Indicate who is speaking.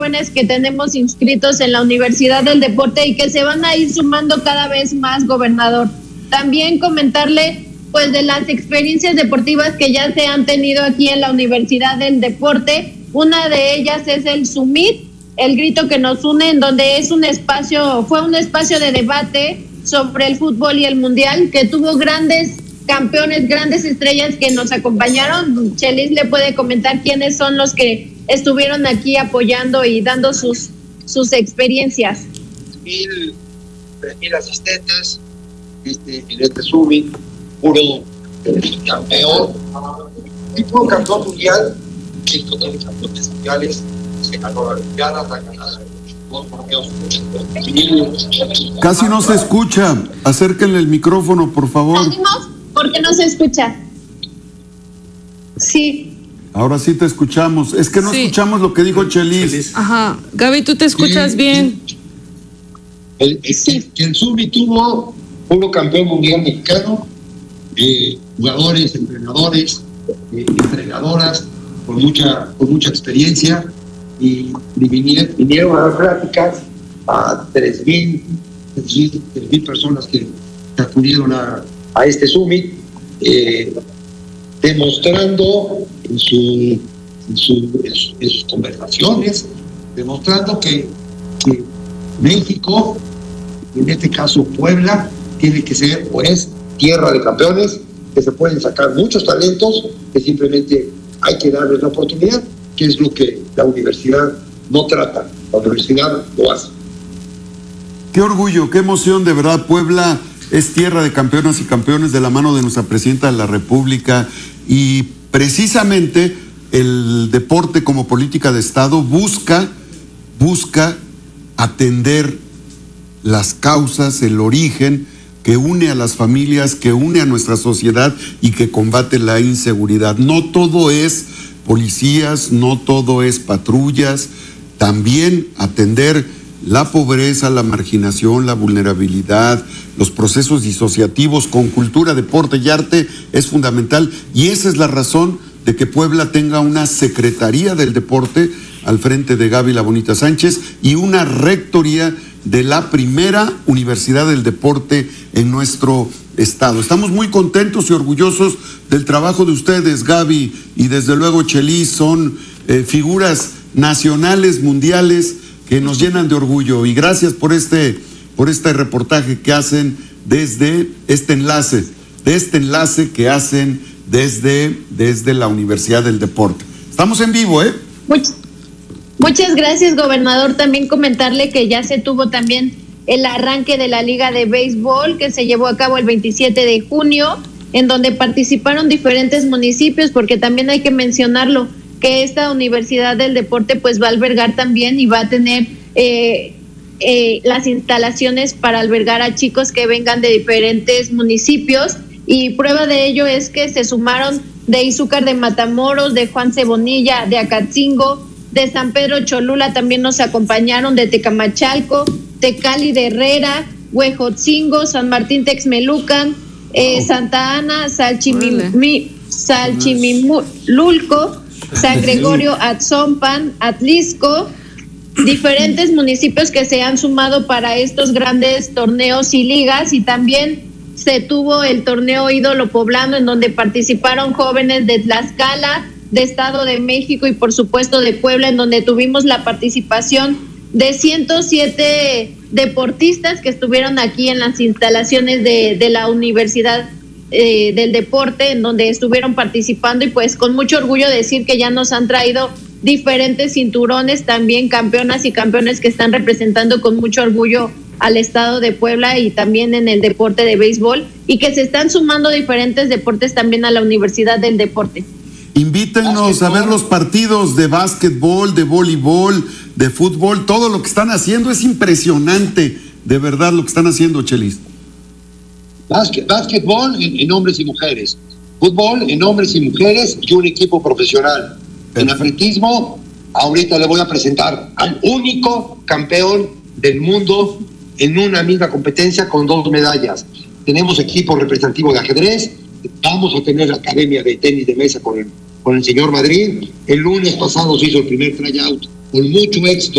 Speaker 1: jóvenes que tenemos inscritos en la Universidad del Deporte y que se van a ir sumando cada vez más, gobernador. También comentarle pues de las experiencias deportivas que ya se han tenido aquí en la Universidad del Deporte. Una de ellas es el Summit, el grito que nos une, en donde es fue un espacio de debate sobre el fútbol y el mundial, que tuvo grandes campeones, grandes estrellas que nos acompañaron. Chelis le puede comentar quiénes son los que estuvieron aquí apoyando y dando sus experiencias.
Speaker 2: 3,000 asistentes, en este Summit, puro campeón, y puro campeón mundial, 5 campeones mundiales, se ganó la Olimpiada, la ganada.
Speaker 3: Casi no se escucha. Acérquenle el micrófono, por favor.
Speaker 1: ¿Por qué no se escucha? Sí.
Speaker 3: Ahora sí te escuchamos. Es que no escuchamos lo que dijo Chelis.
Speaker 4: Ajá. Gaby, tú te escuchas bien.
Speaker 2: El Summit tuvo puro campeón mundial mexicano, jugadores, entrenadores, entrenadoras con mucha experiencia, y vinieron a dar pláticas a 3,000 personas que acudieron a este Summit, demostrando en sus conversaciones, demostrando que México, en este caso Puebla, tiene que ser o es tierra de campeones, que se pueden sacar muchos talentos, que simplemente hay que darles la oportunidad, que es lo que la universidad no trata, la universidad lo hace.
Speaker 3: Qué orgullo, qué emoción, de verdad. Puebla es tierra de campeonas y campeones de la mano de nuestra presidenta de la República, y precisamente el deporte como política de Estado busca atender las causas, el origen que une a las familias, que une a nuestra sociedad y que combate la inseguridad. No todo es policías, no todo es patrullas, también atender la pobreza, la marginación, la vulnerabilidad, los procesos disociativos con cultura, deporte y arte es fundamental, y esa es la razón de que Puebla tenga una Secretaría del Deporte al frente de Gaby La Bonita Sánchez y una rectoría de la primera Universidad del Deporte en nuestro estado. Estamos muy contentos y orgullosos del trabajo de ustedes, Gaby, y desde luego Chelis. Son figuras nacionales, mundiales, que nos llenan de orgullo, y gracias por este reportaje que hacen desde este enlace que hacen desde la Universidad del Deporte. Estamos en vivo, ¿eh?
Speaker 1: Muchas gracias, gobernador. También comentarle que ya se tuvo también el arranque de la Liga de Béisbol, que se llevó a cabo el 27 de junio, en donde participaron diferentes municipios, porque también hay que mencionarlo, que esta Universidad del Deporte pues va a albergar también y va a tener las instalaciones para albergar a chicos que vengan de diferentes municipios, y prueba de ello es que se sumaron de Izúcar de Matamoros, de Juan Cebonilla, de Acatzingo, de San Pedro Cholula también nos acompañaron, de Tecamachalco, Tecali de Herrera, Huejotzingo, San Martín Texmelucan, Santa Ana, Salchimilulco, San Gregorio Atzompan, Atlisco, diferentes municipios que se han sumado para estos grandes torneos y ligas. Y también se tuvo el torneo Ídolo Poblano, en donde participaron jóvenes de Tlaxcala, de Estado de México y por supuesto de Puebla, en donde tuvimos la participación de 107 deportistas que estuvieron aquí en las instalaciones de la Universidad del Deporte, en donde estuvieron participando, y pues con mucho orgullo decir que ya nos han traído diferentes cinturones, también campeonas y campeones que están representando con mucho orgullo al estado de Puebla, y también en el deporte de béisbol, y que se están sumando diferentes deportes también a la Universidad del Deporte.
Speaker 3: Invítennos a ver los partidos de básquetbol, de voleibol, de fútbol. Todo lo que están haciendo es impresionante, de verdad, lo que están haciendo, Chelis.
Speaker 2: Básquetbol en hombres y mujeres, fútbol en hombres y mujeres, y un equipo profesional. En atletismo, ahorita le voy a presentar al único campeón del mundo en una misma competencia con 2 medallas. Tenemos equipo representativo de ajedrez, vamos a tener la academia de tenis de mesa con el señor Madrid. El lunes pasado se hizo el primer tryout con mucho éxito